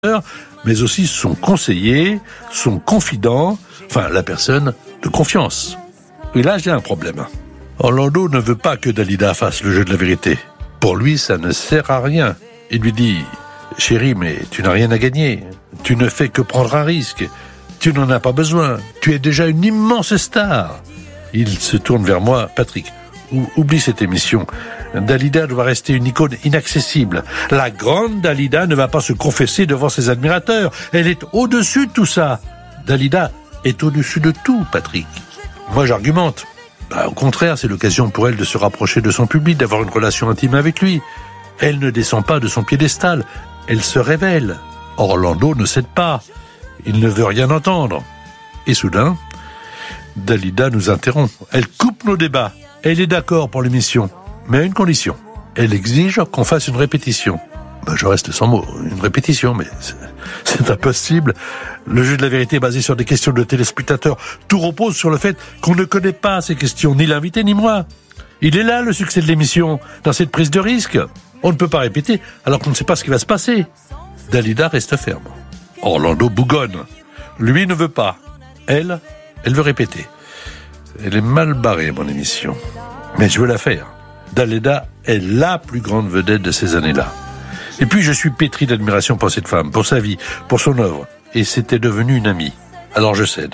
mais aussi son conseiller, son confident, enfin la personne de confiance. Et là, j'ai un problème. Orlando ne veut pas que Dalida fasse le jeu de la vérité. Pour lui, ça ne sert à rien. Il lui dit « Chérie, mais tu n'as rien à gagner. Tu ne fais que prendre un risque. Tu n'en as pas besoin. Tu es déjà une immense star. » Il se tourne vers moi. « Patrick, oublie cette émission. Dalida doit rester une icône inaccessible. La grande Dalida ne va pas se confesser devant ses admirateurs. Elle est au-dessus de tout ça. Dalida est au-dessus de tout, Patrick. » Moi, j'argumente. Au contraire, c'est l'occasion pour elle de se rapprocher de son public, d'avoir une relation intime avec lui. Elle ne descend pas de son piédestal. Elle se révèle. Orlando ne cède pas. Il ne veut rien entendre. Et soudain, Dalida nous interrompt. Elle coupe nos débats. Elle est d'accord pour l'émission, mais à une condition. Elle exige qu'on fasse une répétition. Je reste sans mots. Une répétition, mais c'est impossible. Le jeu de la vérité est basé sur des questions de téléspectateurs. Tout repose sur le fait qu'on ne connaît pas ces questions, ni l'invité, ni moi. Il est là, le succès de l'émission, dans cette prise de risque. On ne peut pas répéter, alors qu'on ne sait pas ce qui va se passer. Dalida reste ferme. Orlando bougonne. Lui ne veut pas. Elle veut répéter. Elle est mal barrée, mon émission. Mais je veux la faire. Dalida est la plus grande vedette de ces années-là. Et puis je suis pétri d'admiration pour cette femme, pour sa vie, pour son œuvre. Et c'était devenu une amie. Alors je cède.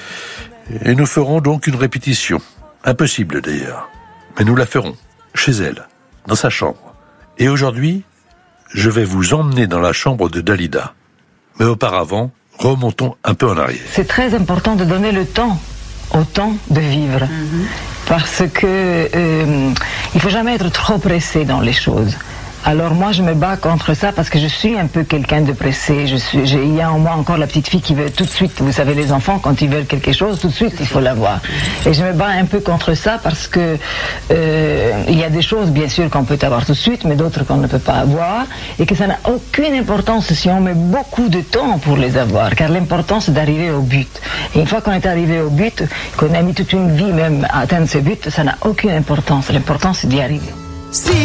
Et nous ferons donc une répétition. Impossible d'ailleurs. Mais nous la ferons. Chez elle. Dans sa chambre. Et aujourd'hui, je vais vous emmener dans la chambre de Dalida. Mais auparavant, remontons un peu en arrière. C'est très important de donner le temps au temps de vivre. Parce que il faut jamais être trop pressé dans les choses. Alors moi je me bats contre ça parce que je suis un peu quelqu'un de pressé. Il y a en moi encore la petite fille qui veut tout de suite. Vous savez, les enfants, quand ils veulent quelque chose, tout de suite il faut l'avoir. Et je me bats un peu contre ça parce que il y a des choses bien sûr qu'on peut avoir tout de suite, mais d'autres qu'on ne peut pas avoir, et que ça n'a aucune importance si on met beaucoup de temps pour les avoir, car l'important c'est d'arriver au but. Et une fois qu'on est arrivé au but, qu'on a mis toute une vie même à atteindre ce but, ça n'a aucune importance. L'important c'est d'y arriver.